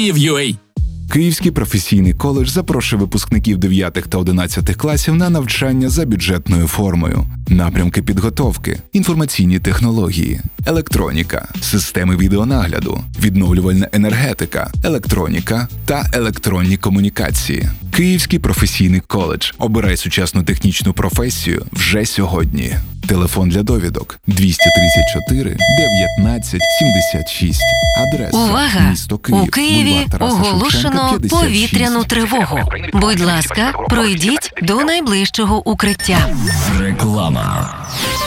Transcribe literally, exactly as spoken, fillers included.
Київ.ua. Київський професійний коледж запрошує випускників дев'ятих та одинадцятих класів на навчання за бюджетною формою. Напрямки підготовки, інформаційні технології, електроніка, системи відеонагляду, відновлювальна енергетика, електроніка та електронні комунікації. Київський професійний коледж. Обирай сучасну технічну професію вже сьогодні. Телефон для довідок двісті тридцять чотири дев'ятнадцять сімдесят шість. Адреса Увага! місто Київ. У Києві оголошено повітряну тривогу. Будь ласка, пройдіть до найближчого укриття. Реклама.